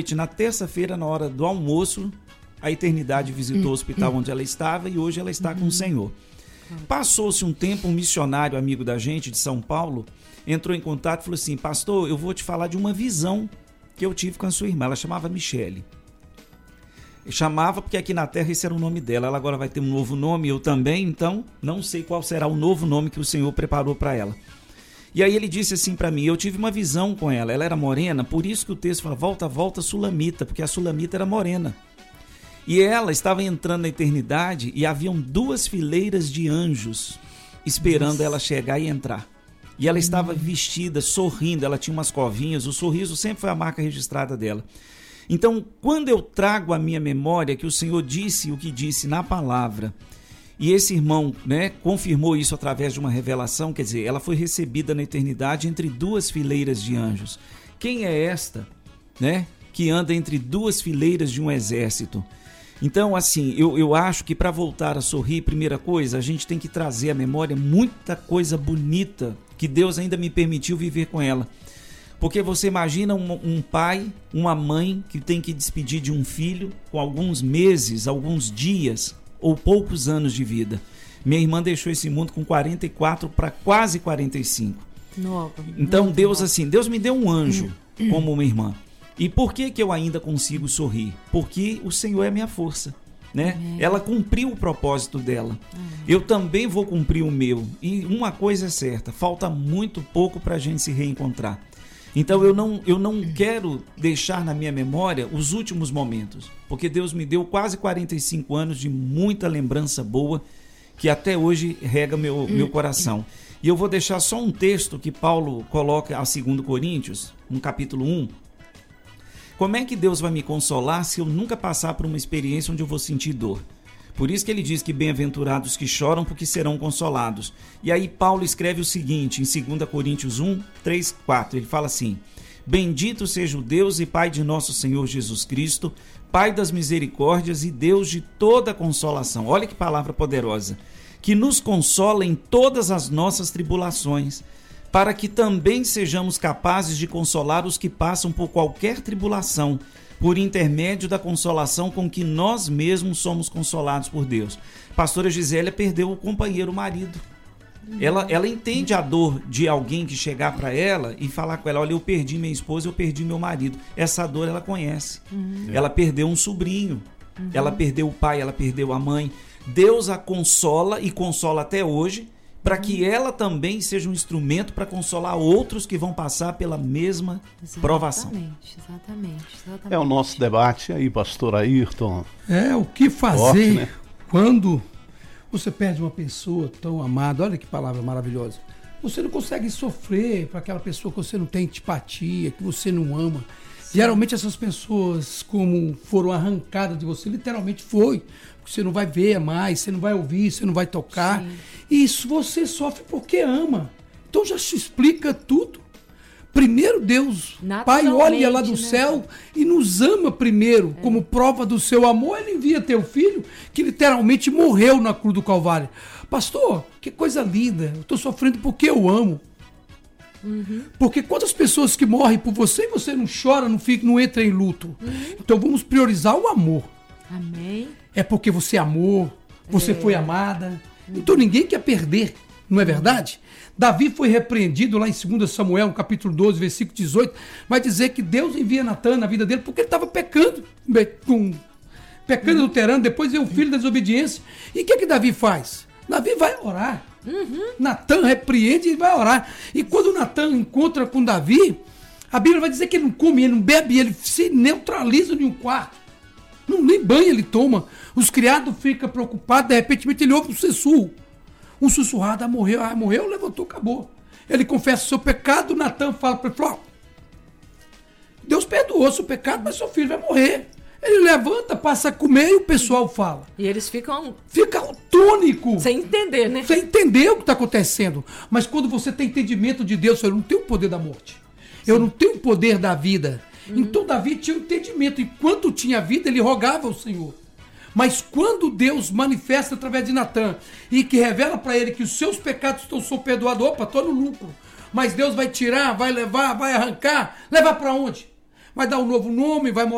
noite, na terça-feira, na hora do almoço, a eternidade visitou o hospital onde ela estava e hoje ela está com o Senhor. Passou-se um tempo, um missionário amigo da gente, de São Paulo, entrou em contato e falou assim: pastor, eu vou te falar de uma visão que eu tive com a sua irmã. Ela chamava Michele. Eu chamava porque aqui na Terra esse era o nome dela. Ela agora vai ter um novo nome, eu também, então não sei qual será o novo nome que o Senhor preparou para ela. E aí ele disse assim para mim: eu tive uma visão com ela, ela era morena, por isso que o texto fala volta, volta Sulamita, porque a Sulamita era morena. E ela estava entrando na eternidade e haviam 2 fileiras de anjos esperando ela chegar e entrar. E ela estava vestida, sorrindo, ela tinha umas covinhas, o sorriso sempre foi a marca registrada dela. Então, quando eu trago à minha memória que o Senhor disse o que disse na palavra, e esse irmão, né, confirmou isso através de uma revelação, quer dizer, ela foi recebida na eternidade entre 2 fileiras de anjos. Quem é esta, né, que anda entre 2 fileiras de um exército? Então, assim, eu acho que para voltar a sorrir, primeira coisa, a gente tem que trazer à memória muita coisa bonita que Deus ainda me permitiu viver com ela. Porque você imagina um pai, uma mãe que tem que despedir de um filho com alguns meses, alguns dias ou poucos anos de vida. Minha irmã deixou esse mundo com 44 para quase 45. Nova. Então Deus, assim, Deus me deu um anjo como uma irmã. E por que eu ainda consigo sorrir? Porque o Senhor é minha força, né? Ela cumpriu o propósito dela. Eu também vou cumprir o meu. E uma coisa é certa, falta muito pouco para a gente se reencontrar. Então eu não quero deixar na minha memória os últimos momentos, porque Deus me deu quase 45 anos de muita lembrança boa, que até hoje rega meu coração. E eu vou deixar só um texto que Paulo coloca a 2 Coríntios, no capítulo 1. Como é que Deus vai me consolar se eu nunca passar por uma experiência onde eu vou sentir dor? Por isso que ele diz que bem-aventurados que choram, porque serão consolados. E aí Paulo escreve o seguinte, em 2 Coríntios 1, 3, 4, ele fala assim: bendito seja o Deus e Pai de nosso Senhor Jesus Cristo, Pai das misericórdias e Deus de toda consolação. Olha que palavra poderosa. Que nos consola em todas as nossas tribulações, para que também sejamos capazes de consolar os que passam por qualquer tribulação, por intermédio da consolação com que nós mesmos somos consolados por Deus. Pastora Gisélia perdeu o companheiro, o marido. Ela entende a dor de alguém que chegar para ela e falar com ela: olha, eu perdi minha esposa, eu perdi meu marido. Essa dor ela conhece. Ela perdeu um sobrinho, ela perdeu o pai, ela perdeu a mãe. Deus a consola e consola até hoje, para que ela também seja um instrumento para consolar outros que vão passar pela mesma provação. Exatamente. É o nosso debate aí, pastor Ayrton. O que fazer forte, né? Quando você perde uma pessoa tão amada? Olha que palavra maravilhosa. Você não consegue sofrer para aquela pessoa que você não tem antipatia, que você não ama. Sim. Geralmente essas pessoas, como foram arrancadas de você, literalmente foi. Você não vai ver mais, você não vai ouvir, você não vai tocar. Sim. E isso você sofre porque ama. Então já se explica tudo. Primeiro Deus, Pai, olha lá do céu e nos ama primeiro. Como prova do seu amor, ele envia teu filho, que literalmente morreu na cruz do Calvário. Pastor, que coisa linda. Eu estou sofrendo porque eu amo. Porque quantas pessoas que morrem por você e você não chora, não entra em luto. Então vamos priorizar o amor. Amém. É porque você amou, você foi amada. Então ninguém quer perder, não é verdade? Davi foi repreendido lá em 2 Samuel, capítulo 12, versículo 18. Vai dizer que Deus envia Natan na vida dele porque ele estava pecando, adulterando. Depois veio o filho da desobediência. E o que Davi faz? Davi vai orar. Natan repreende e vai orar. E quando Natan encontra com Davi, a Bíblia vai dizer que ele não come, ele não bebe, ele se neutraliza em um quarto. Nem banho ele toma. Os criados ficam preocupados, de repente ele ouve um sussurro. Um sussurrado: morreu, levantou, acabou. Ele confessa o seu pecado, Natan fala para ele: Deus perdoou seu pecado, mas seu filho vai morrer. Ele levanta, passa a comer e o pessoal fala. E eles ficam túnico. Sem entender, né? Sem entender o que está acontecendo. Mas quando você tem entendimento de Deus, eu não tenho o poder da morte. Sim. Eu não tenho o poder da vida. Então Davi tinha um entendimento. Enquanto tinha vida, ele rogava ao Senhor. Mas quando Deus manifesta através de Natan e que revela para ele que os seus pecados são perdoados, estou no lucro. Mas Deus vai tirar, vai levar, vai arrancar. Levar para onde? Vai dar um novo nome, vai